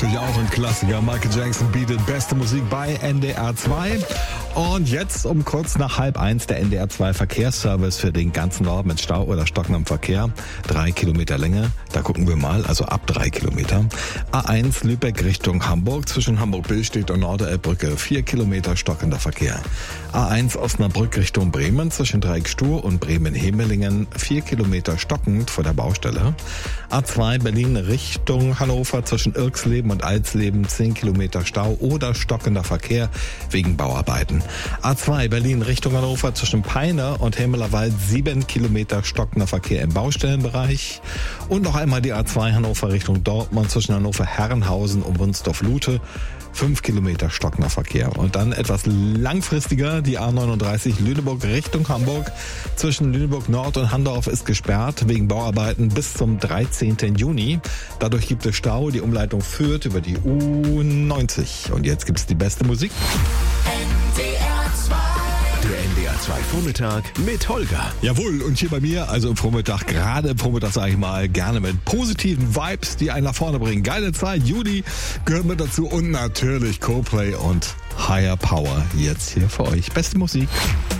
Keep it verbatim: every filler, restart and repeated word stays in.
natürlich auch ein Klassiker. Michael Jackson bietet beste Musik bei N D R zwei. Und jetzt um kurz nach halb eins der N D R zwei Verkehrsservice für den ganzen Ort mit Stau oder stockendem Verkehr. Drei Kilometer Länge, da gucken wir mal, also ab drei Kilometer. A eins Lübeck Richtung Hamburg, zwischen Hamburg-Billstedt und Norderelbbrücke, vier Kilometer stockender Verkehr. A eins Osnabrück Richtung Bremen, zwischen Dreieck-Stur und Bremen-Hemelingen, vier Kilometer stockend vor der Baustelle. A zwei Berlin Richtung Hannover, zwischen Irksleben und Alsleben, zehn Kilometer Stau oder stockender Verkehr wegen Bauarbeiten. A zwei Berlin Richtung Hannover, zwischen Peine und Hemmelerwald, sieben Kilometer stockender Verkehr im Baustellenbereich. Und noch einmal die A zwei Hannover Richtung Dortmund, zwischen Hannover-Herrenhausen und Wunsdorf-Lute, fünf Kilometer stockender Verkehr. Und dann etwas langfristiger, die A neununddreißig Lüneburg Richtung Hamburg, zwischen Lüneburg Nord und Handorf ist gesperrt wegen Bauarbeiten bis zum dreizehnten Juni. Dadurch gibt es Stau, die Umleitung führt über die U neunzig. Und jetzt gibt's die beste Musik. Der N D R zwei Vormittag mit Holger. Jawohl, und hier bei mir, also im Vormittag, gerade im Vormittag sage ich mal, gerne mit positiven Vibes, die einen nach vorne bringen. Geile Zeit, Juli gehört mit dazu und natürlich Coldplay und Higher Power jetzt hier für euch. Beste Musik.